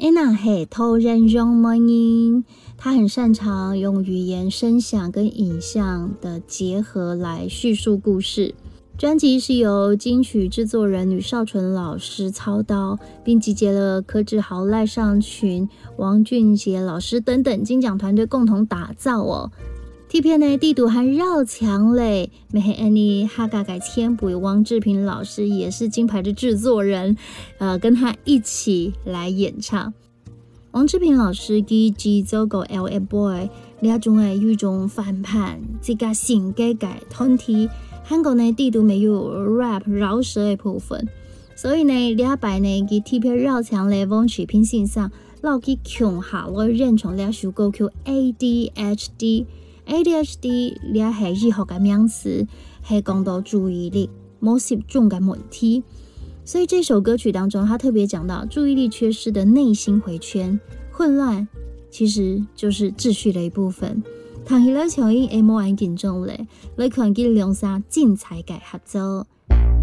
Anna 是头人用声音，他很擅长用语言、声响跟影像的结合来叙述故事。专辑是由金曲制作人吕少纯老师操刀，并集结了柯志豪、赖尚群、王俊杰老师等等金奖团队共同打造哦。T 片呢，地图和绕墙嘞，美黑安妮哈嘎改签补，王志平老师也是金牌的制作人，跟他一起来演唱。王志平老师佢制作過 L.A. Boy 呢一種有一種反叛，這個性格嘅團體，韓國呢地圖沒有 rap 饒舌嘅部分，所以呢呢一擺呢佢 T 片繞牆嘞，王志平先生撈佢強下來認從呢首歌叫 ADHD。ADHD 呢係醫學嘅名詞，係講到注意力冇集中嘅問題。所以這首歌曲當中，他特別講到注意力缺失的內心迴圈，混亂其實就是秩序的一部分。談起來像伊冇咁緊張咧，你看佢兩三精彩嘅合作。